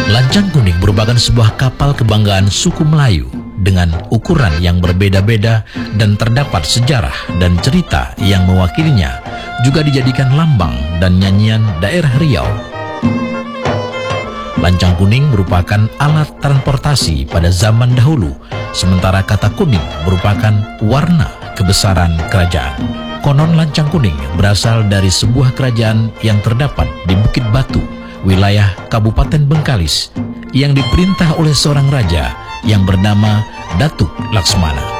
Lancang Kuning merupakan sebuah kapal kebanggaan suku Melayu dengan ukuran yang berbeda-beda dan terdapat sejarah dan cerita yang mewakilinya, juga dijadikan lambang dan nyanyian daerah Riau. Lancang kuning merupakan alat transportasi pada zaman dahulu, sementara kata kuning merupakan warna kebesaran kerajaan. Konon lancang kuning berasal dari sebuah kerajaan yang terdapat di Bukit Batu, wilayah Kabupaten Bengkalis, yang diperintah oleh seorang raja yang bernama Datuk Laksmana.